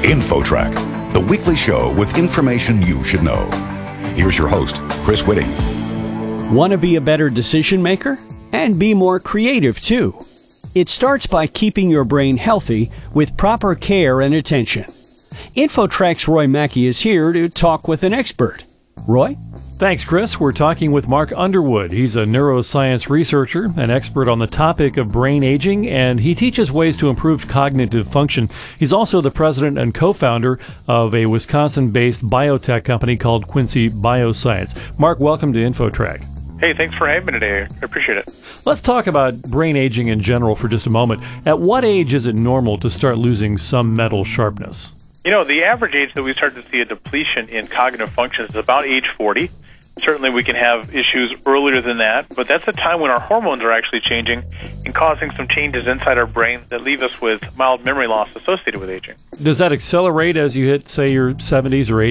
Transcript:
InfoTrack, the weekly show with information you should know. Here's your host, Chris Whitting. Want to be a better decision maker? And be more creative, too. It starts by keeping your brain healthy with proper care and attention. InfoTrack's Roy Mackey is here to talk with an expert. Roy? Thanks, Chris. We're talking with Mark Underwood. He's a neuroscience researcher, an expert on the topic of brain aging, and he teaches ways to improve cognitive function. He's also the president and co-founder of a Wisconsin-based biotech company called Quincy Bioscience. Mark, welcome to InfoTrack. Hey, thanks for having me today. I appreciate it. Let's talk about brain aging in general for just a moment. At what age is it normal to start losing some mental sharpness? You know, the average age that we start to see a depletion in cognitive functions is about age 40. Certainly we can have issues earlier than that, but that's a time when our hormones are actually changing and causing some changes inside our brain that leave us with mild memory loss associated with aging. Does that accelerate as you hit, say, your 70s or 80s?